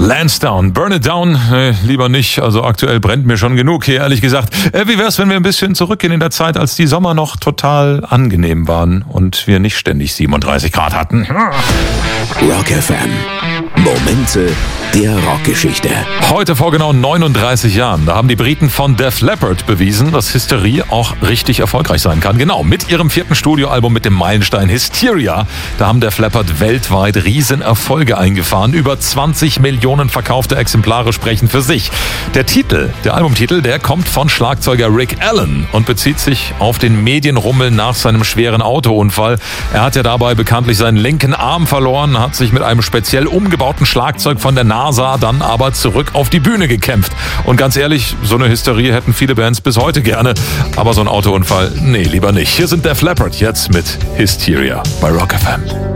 Lansdowne, Burn It Down, lieber nicht, also aktuell brennt mir schon genug hier, ehrlich gesagt. Wie wär's, wenn wir ein bisschen zurückgehen in der Zeit, als die Sommer noch total angenehm waren und wir nicht ständig 37 Grad hatten? Rock FM. Momente der Rockgeschichte. Heute vor genau 39 Jahren, da haben die Briten von Def Leppard bewiesen, dass Hysterie auch richtig erfolgreich sein kann. Genau, mit ihrem 4. Studioalbum mit dem Meilenstein Hysteria, da haben Def Leppard weltweit Riesenerfolge eingefahren. Über 20 Millionen verkaufte Exemplare sprechen für sich. Der Albumtitel, der kommt von Schlagzeuger Rick Allen und bezieht sich auf den Medienrummel nach seinem schweren Autounfall. Er hat ja dabei bekanntlich seinen linken Arm verloren, hat sich mit einem speziell umgebauten Schlagzeug von der NASA dann aber zurück auf die Bühne gekämpft. Und ganz ehrlich, so eine Hysterie hätten viele Bands bis heute gerne. Aber so ein Autounfall, nee, lieber nicht. Hier sind Def Leppard jetzt mit Hysteria bei Rock FM.